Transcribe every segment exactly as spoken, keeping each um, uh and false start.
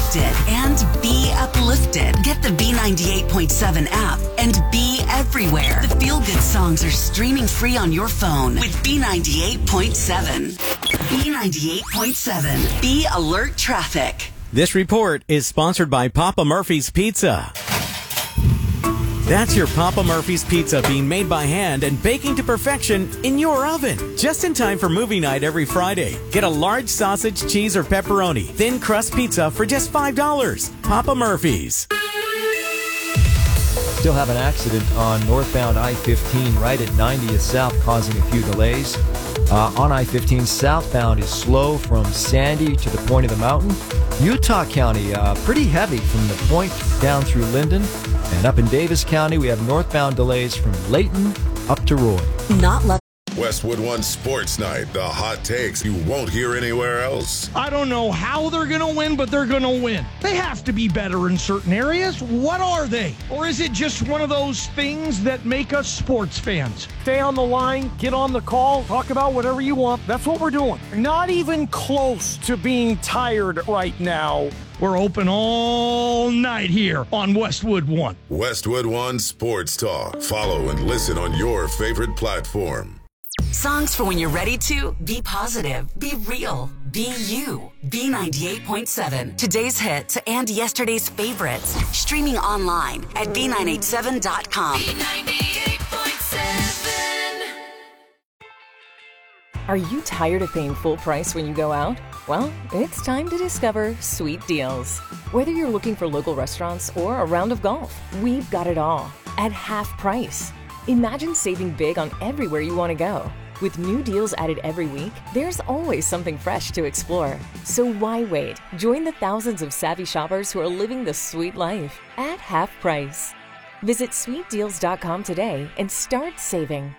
lifted and be uplifted. Get the B ninety-eight point seven app and be everywhere. The feel-good songs are streaming free on your phone with B ninety-eight point seven. B ninety-eight point seven. Be alert traffic. This report is sponsored by Papa Murphy's Pizza. That's your Papa Murphy's Pizza being made by hand and baking to perfection in your oven. Just in time for movie night every Friday. Get a large sausage, cheese, or pepperoni, thin crust pizza for just five dollars. Papa Murphy's. Still have an accident on northbound I fifteen right at ninetieth South, causing a few delays. Uh, on I fifteen southbound is slow from Sandy to the point of the mountain. Utah County, uh, pretty heavy from the point down through Linden. And up in Davis County, we have northbound delays from Layton up to Roy. Not love. Westwood One Sports Night, the hot takes you won't hear anywhere else. I don't know how they're going to win, but they're going to win. They have to be better in certain areas. What are they? Or is it just one of those things that make us sports fans? Stay on the line, get on the call, talk about whatever you want. That's what we're doing. Not even close to being tired right now. We're open all night here on Westwood One. Westwood One Sports Talk. Follow and listen on your favorite platform. Songs for when you're ready to be positive, be real, be you. B ninety-eight point seven. Today's hits and yesterday's favorites. Streaming online at B nine eighty-seven dot com. B ninety-eight point seven. Are you tired of paying full price when you go out? Well, it's time to discover Sweet Deals. Whether you're looking for local restaurants or a round of golf, we've got it all at half price. Imagine saving big on everywhere you want to go. With new deals added every week, there's always something fresh to explore. So why wait? Join the thousands of savvy shoppers who are living the sweet life at half price. Visit sweet deals dot com today and start saving.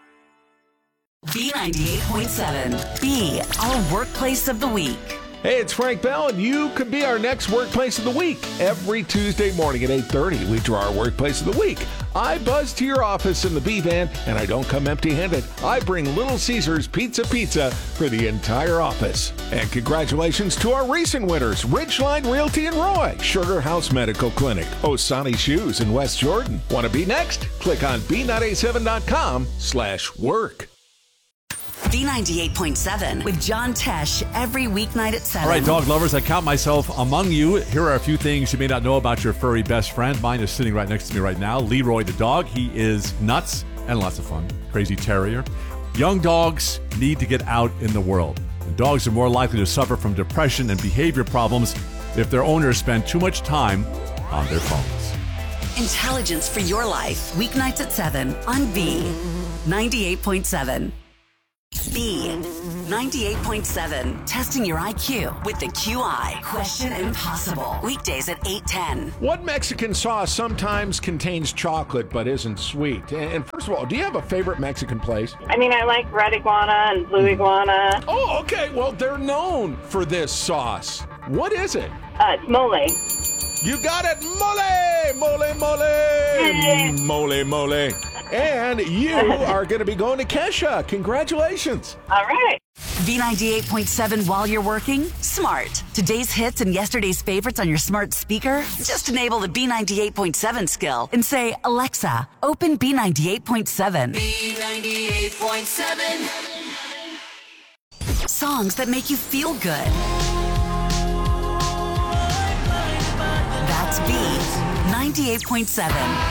B ninety-eight point seven. Be our workplace of the week. Hey, it's Frank Bell, and you could be our next Workplace of the Week. Every Tuesday morning at eight thirty, we draw our Workplace of the Week. I buzz to your office in the B-Van, and I don't come empty-handed. I bring Little Caesars Pizza Pizza for the entire office. And congratulations to our recent winners, Ridgeline Realty in Roy, Sugar House Medical Clinic, Osani Shoes in West Jordan. Want to be next? Click on B nine eighty-seven dot com slash work. B ninety-eight point seven with John Tesh every weeknight at seven. All right, dog lovers, I count myself among you. Here are a few things you may not know about your furry best friend. Mine is sitting right next to me right now. Leroy the dog. He is nuts and lots of fun. Crazy terrier. Young dogs need to get out in the world. And dogs are more likely to suffer from depression and behavior problems if their owners spend too much time on their phones. Intelligence for your life. Weeknights at seven on B ninety-eight point seven. B ninety-eight point seven. Testing your I Q with the Q I Question Impossible. Weekdays at eight ten. What Mexican sauce sometimes contains chocolate but isn't sweet? And first of all, do you have a favorite Mexican place? I mean, I like red iguana and blue iguana. Oh, okay. Well, they're known for this sauce. What is it? Uh, it's mole. You got it. Mole, mole, mole, mole, mole. And you are going to be going to Kesha. Congratulations. All right. B ninety-eight point seven while you're working? Smart. Today's hits and yesterday's favorites on your smart speaker? Just enable the B ninety-eight point seven skill and say, Alexa, open B ninety-eight point seven. B ninety-eight point seven. Songs that make you feel good. That's B ninety-eight point seven.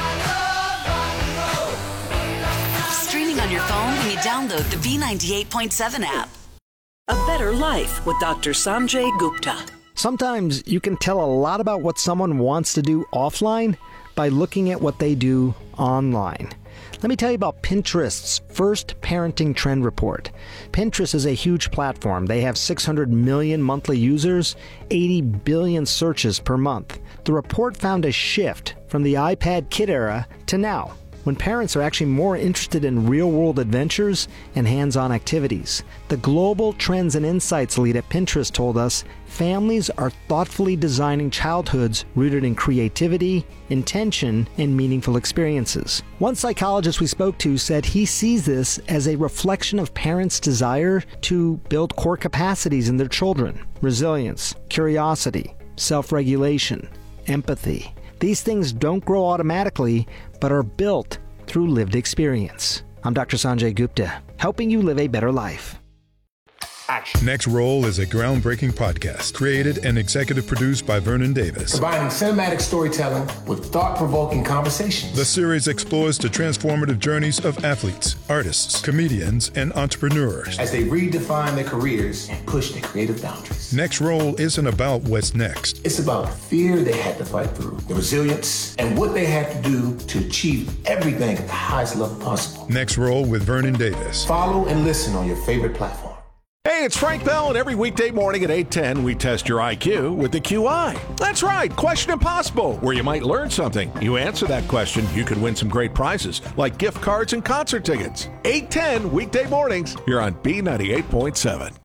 Streaming on your phone when you download the B ninety-eight point seven app. A Better Life with Doctor Sanjay Gupta. Sometimes you can tell a lot about what someone wants to do offline by looking at what they do online. Let me tell you about Pinterest's first parenting trend report. Pinterest is a huge platform. They have six hundred million monthly users, eighty billion searches per month. The report found a shift from the iPad kid era to now, when parents are actually more interested in real-world adventures and hands-on activities. The Global Trends and Insights lead at Pinterest told us families are thoughtfully designing childhoods rooted in creativity, intention, and meaningful experiences. One psychologist we spoke to said he sees this as a reflection of parents' desire to build core capacities in their children: resilience, curiosity, self-regulation, empathy. These things don't grow automatically, but are built through lived experience. I'm Doctor Sanjay Gupta, helping you live a better life. Action. Next Roll is a groundbreaking podcast created and executive produced by Vernon Davis. Combining cinematic storytelling with thought-provoking conversations. The series explores the transformative journeys of athletes, artists, comedians, and entrepreneurs as they redefine their careers and push their creative boundaries. Next Roll isn't about what's next. It's about the fear they had to fight through, the resilience, and what they had to do to achieve everything at the highest level possible. Next Roll with Vernon Davis. Follow and listen on your favorite platform. Hey, it's Frank Bell, and every weekday morning at eight ten, we test your I Q with the Q I. That's right, Question Impossible, where you might learn something. You answer that question, you could win some great prizes, like gift cards and concert tickets. eight ten, weekday mornings, here on B ninety-eight point seven.